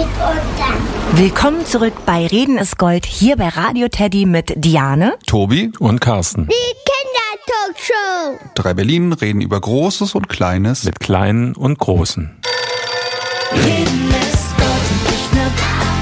unter. Willkommen zurück bei Reden ist Gold, hier bei Radio Teddy mit Diane, Tobi und Carsten. Die Kindertalkshow. 3 Berlin reden über Großes und Kleines. Mit Kleinen und Großen. Reden ist Gold und ich ne...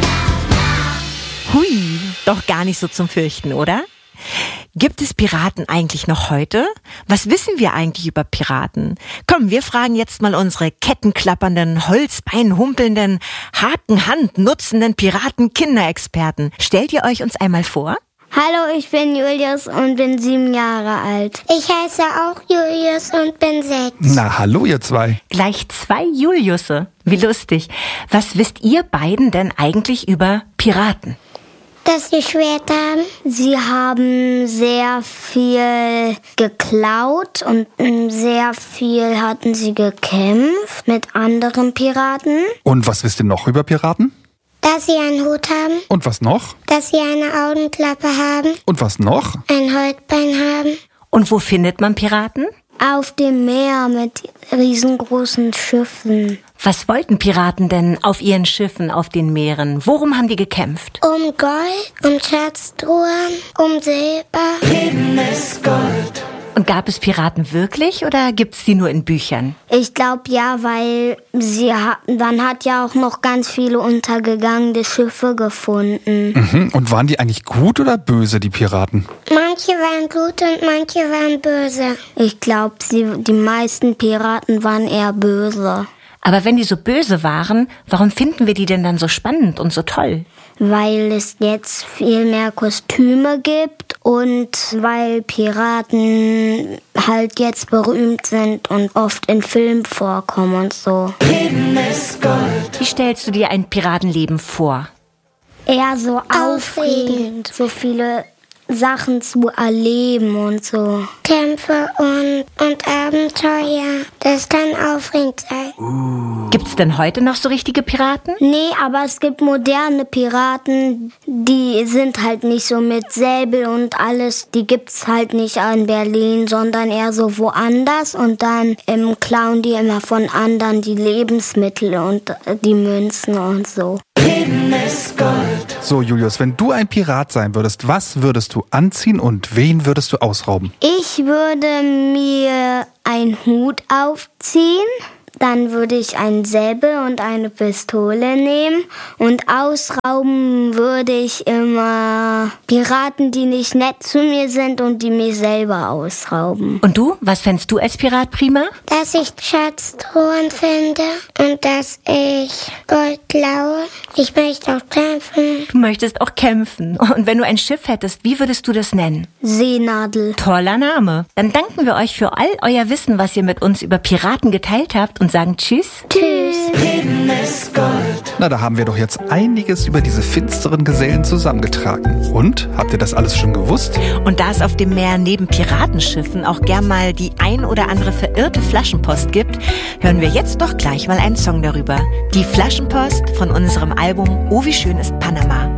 Hui, doch gar nicht so zum Fürchten, oder? Gibt es Piraten eigentlich noch heute? Was wissen wir eigentlich über Piraten? Komm, wir fragen jetzt mal unsere kettenklappernden, holzbeinhumpelnden, Hakenhand nutzenden Piraten-Kinderexperten. Stellt ihr euch uns einmal vor? Hallo, ich bin Julius und bin 7 Jahre alt. Ich heiße auch Julius und bin 6. Na, hallo ihr zwei. Gleich 2 Juliusse. Wie lustig. Was wisst ihr beiden denn eigentlich über Piraten? Dass sie Schwerter haben. Sie haben sehr viel geklaut und sehr viel hatten sie gekämpft mit anderen Piraten. Und was wisst ihr noch über Piraten? Dass sie einen Hut haben. Und was noch? Dass sie eine Augenklappe haben. Und was noch? Ein Holzbein haben. Und wo findet man Piraten? Auf dem Meer mit riesengroßen Schiffen. Was wollten Piraten denn auf ihren Schiffen, auf den Meeren? Worum haben die gekämpft? Um Gold, um Schatztruhen, um Silber. Reden ist Gold. Und gab es Piraten wirklich oder gibt's die nur in Büchern? Ich glaube ja, weil man hat ja auch noch ganz viele untergegangene Schiffe gefunden. Und waren die eigentlich gut oder böse, die Piraten? Manche waren gut und manche waren böse. Ich glaube, die meisten Piraten waren eher böse. Aber wenn die so böse waren, warum finden wir die denn dann so spannend und so toll? Weil es jetzt viel mehr Kostüme gibt und weil Piraten halt jetzt berühmt sind und oft in Filmen vorkommen und so. Reden ist Gold. Wie stellst du dir ein Piratenleben vor? Eher so aufregend, so viele Sachen zu erleben und so. Kämpfe und Abenteuer. Das kann aufregend sein. Gibt's denn heute noch so richtige Piraten? Nee, aber es gibt moderne Piraten, die sind halt nicht so mit Säbel und alles. Die gibt's halt nicht in Berlin, sondern eher so woanders. Und dann klauen die immer von anderen die Lebensmittel und die Münzen und so. Reden ist Gold. So, Julius, wenn du ein Pirat sein würdest, was würdest du anziehen und wen würdest du ausrauben? Ich würde mir einen Hut aufziehen. Dann würde ich einen Säbel und eine Pistole nehmen und ausrauben würde ich immer Piraten, die nicht nett zu mir sind und die mich selber ausrauben. Und du? Was fändest du als Pirat prima? Dass ich Schatztruhen finde und dass ich Gold klaue. Ich möchte auch kämpfen. Du möchtest auch kämpfen. Und wenn du ein Schiff hättest, wie würdest du das nennen? Seenadel. Toller Name. Dann danken wir euch für all euer Wissen, was ihr mit uns über Piraten geteilt habt und sagen Tschüss. Tschüss. Reden ist Gold. Na, da haben wir doch jetzt einiges über diese finsteren Gesellen zusammengetragen. Und, habt ihr das alles schon gewusst? Und da es auf dem Meer neben Piratenschiffen auch gern mal die ein oder andere verirrte Flaschenpost gibt, hören wir jetzt doch gleich mal einen Song darüber. Die Flaschenpost von unserem Album Oh, wie schön ist Panama.